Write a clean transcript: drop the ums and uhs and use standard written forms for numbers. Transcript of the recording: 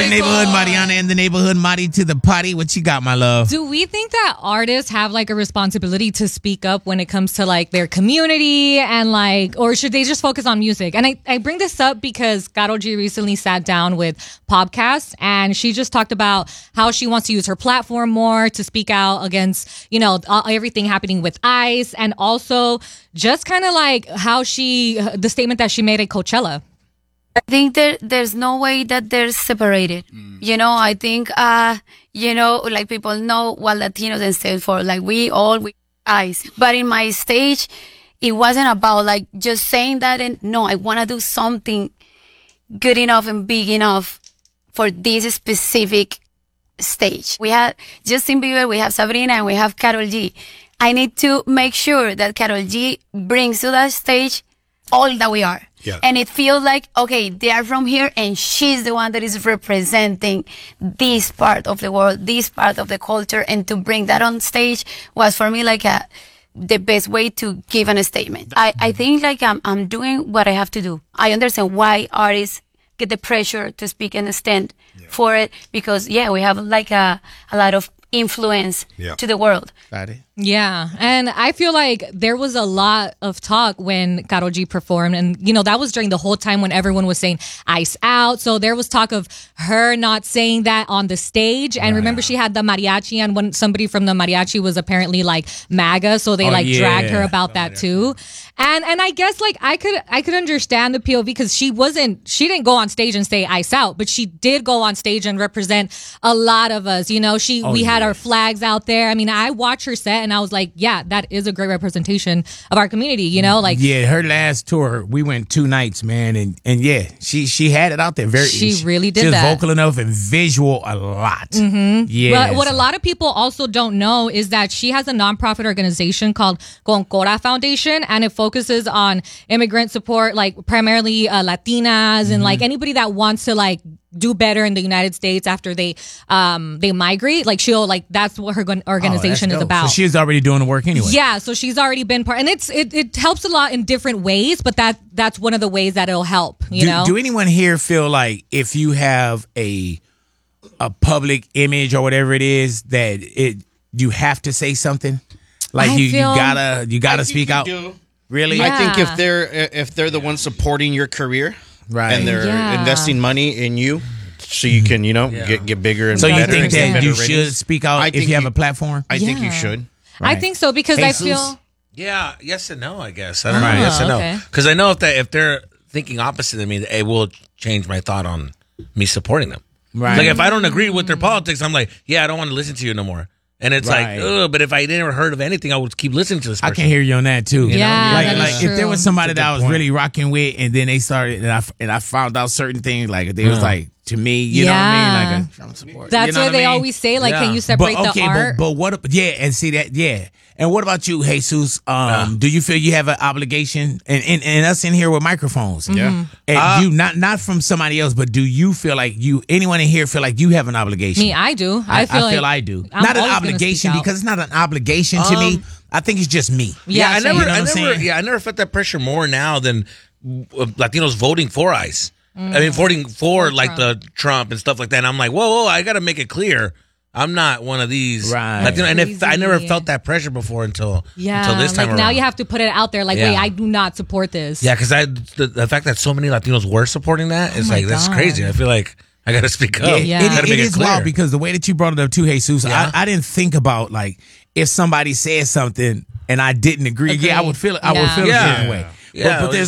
the neighborhood Mariana and the neighborhood Mari to the party. What you got, my love? Do we think that artists have like a responsibility to speak up when it comes to like their community and like, or should they just focus on music? And I bring this up because Karol G recently sat down with Podcast and she just talked about how she wants to use her platform more to speak out against, you know, everything happening with ICE, and also just kind of like how the statement that she made at Coachella. I think there's no way that they're separated. You know, I think, you know, like people know what Latinos stand for. Like we ICE. But in my stage, it wasn't about like just saying that. And no, I want to do something good enough and big enough for this specific stage. We have Justin Bieber, we have Sabrina, and we have Karol G. I need to make sure that Karol G brings to that stage all that we are. Yeah. And it feels like, okay, they are from here and she's the one that is representing this part of the world, this part of the culture. And to bring that on stage was for me like the best way to give a statement. I think like I'm doing what I have to do. I understand why artists get the pressure to speak and stand for it because, we have like a lot of influence to the world. Got it. Yeah, and I feel like there was a lot of talk when Karol G performed, and you know that was during the whole time when everyone was saying ICE out. So there was talk of her not saying that on the stage. And remember, she had the mariachi, and when somebody from the mariachi was apparently like MAGA, so they dragged her about that too. And I guess like I could understand the POV because she didn't go on stage and say ICE out, but she did go on stage and represent a lot of us. You know, we had our flags out there. I mean, I watched her set and I was like, yeah, that is a great representation of our community, you know? Like, yeah, her last tour, we went 2 nights, man, and yeah, she had it out there. She really did that. She was that. vocal enough and visual a lot. Mm-hmm. Yeah. But what a lot of people also don't know is that she has a nonprofit organization called Concora Foundation, and it focuses on immigrant support, like primarily Latinas and like anybody that wants to like do better in the United States after they migrate. Like that's what her organization is about. So she's already doing the work anyway. Yeah, so she's already been part, and it helps a lot in different ways. But that's one of the ways that it'll help. You know. Do anyone here feel like if you have a public image or whatever it is that you have to say something? Like you gotta speak out. Really? Yeah. I think if they're the ones supporting your career. Right. And they're investing money in you so you can, get bigger and better. So you think that you ratings. should speak out if you have a platform? I think you should. Right. I think so because Jesus. I feel... Yeah, yes and no, I guess. I don't know. Yes and no. Because I know if they're thinking opposite of me, it will change my thought on me supporting them. Right. Like if I don't agree with their politics, I'm like, I don't want to listen to you no more. And it's like, but if I never heard of anything, I would keep listening to this person. I can hear you on that too. Yeah, like if there was somebody that I was really rocking with, and then they started, and I found out certain things, like they was like to me, you know what I mean, like support. That's you know what they I mean? always say. Like, can you separate the art? But what? Yeah, and see that. Yeah. And what about you, Jesus? Do you feel you have an obligation, and us in here with microphones? Yeah. And you not from somebody else, but do you feel like anyone in here feel like you have an obligation? Me, I do. I feel I do. Not an obligation because it's not an obligation to me. I think it's just me. I never felt that pressure more now than Latinos voting for ICE. I mean, voting for like the Trump and stuff like that. And I'm like, whoa, I got to make it clear. I'm not one of these. Right. Latino, and I never felt that pressure before until this time around. Now you have to put it out there. Like, wait, I do not support this. Yeah, because the fact that so many Latinos were supporting that is like, that's crazy. I feel like I got to speak up. It is wild because the way that you brought it up too, Jesus, I didn't think about like if somebody said something and I didn't agree. Yeah, I would feel it. I would feel the same way. Yeah, but there's